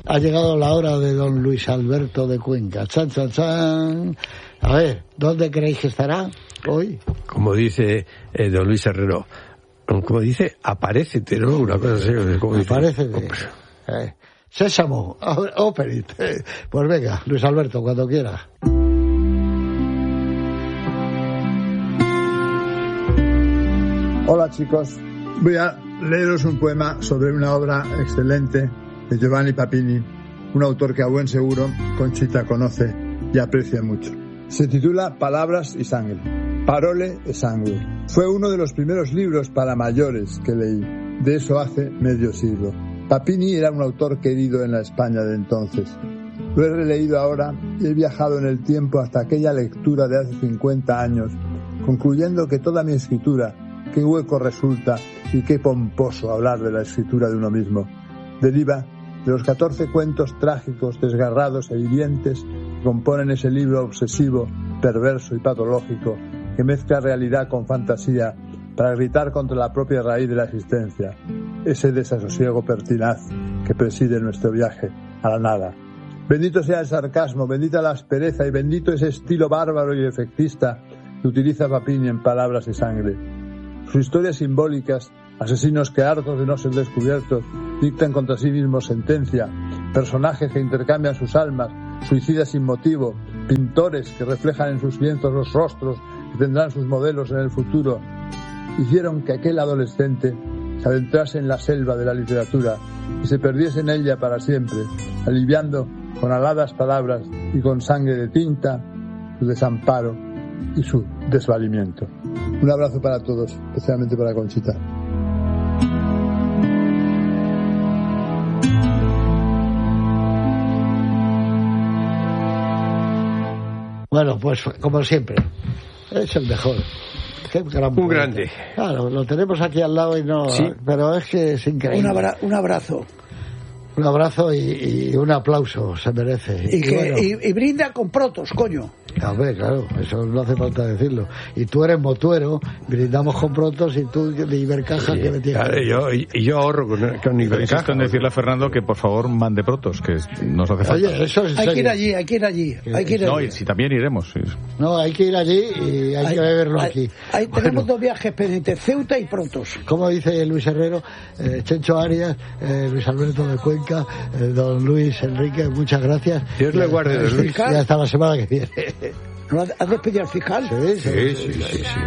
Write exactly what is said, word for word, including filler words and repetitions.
ha llegado la hora de don Luis Alberto de Cuenca. Chan, chan, chan. A ver, ¿dónde creéis que estará hoy? Como dice eh, don Luis Herrero, como dice, aparécete, ¿no? Una cosa así. Como dice, aparécete. Eh, Sésamo, Operit. Eh, pues venga, Luis Alberto, cuando quiera. Hola chicos, voy a leeros un poema sobre una obra excelente de Giovanni Papini, un autor que a buen seguro Conchita conoce y aprecia mucho. Se titula Palabras y sangre, Parole e sangue. Fue uno de los primeros libros para mayores que leí, de eso hace medio siglo. Papini era un autor querido en la España de entonces. Lo he releído ahora y he viajado en el tiempo hasta aquella lectura de hace cincuenta años, concluyendo que toda mi escritura, qué hueco resulta y qué pomposo hablar de la escritura de uno mismo, deriva de los catorce cuentos trágicos, desgarrados e hirientes que componen ese libro obsesivo, perverso y patológico que mezcla realidad con fantasía para gritar contra la propia raíz de la existencia, ese desasosiego pertinaz que preside nuestro viaje a la nada. Bendito sea el sarcasmo, bendita la aspereza y bendito ese estilo bárbaro y efectista que utiliza Papini en Palabras y sangre. Sus historias simbólicas, asesinos que hartos de no ser descubiertos dictan contra sí mismos sentencia, personajes que intercambian sus almas, suicidas sin motivo, pintores que reflejan en sus lienzos los rostros que tendrán sus modelos en el futuro, hicieron que aquel adolescente se adentrase en la selva de la literatura y se perdiese en ella para siempre, aliviando con aladas palabras y con sangre de tinta su desamparo y su desvalimiento. Un abrazo para todos, especialmente para Conchita. Bueno, pues como siempre, es el mejor. Qué gran un poeta. grande. Claro, lo tenemos aquí al lado y no... Sí. Pero es que es increíble. Un, abra- un abrazo. Un abrazo y, y un aplauso se merece. Y, y, que, bueno, y, y brinda con protos, coño. A ver, claro, eso no hace falta decirlo. Y tú eres motuero, brindamos con protos y tú de Ibercaja Sí, que me tienes. claro, yo, y, y yo ahorro con, con Insisto Ibercaja. en decirle a Fernando que por favor mande protos, que nos hace falta. Oye, eso es Hay que ir serio. allí, hay que ir allí. Hay que ir No, allí. y si también iremos. Sí. No, hay que ir allí y hay, Hay- que beberlo hay- aquí. hay- Bueno, tenemos dos viajes pendientes, Ceuta y Protos. como dice Luis Herrero, eh, Chencho Arias, eh, Luis Alberto de Cuenca, eh, don Luis Enrique, muchas gracias. Dios le guarde, don Luis. Y hasta la semana que viene. ¿No has has despedido al fiscal? Sí, sí, Sí, sí, sí, sí.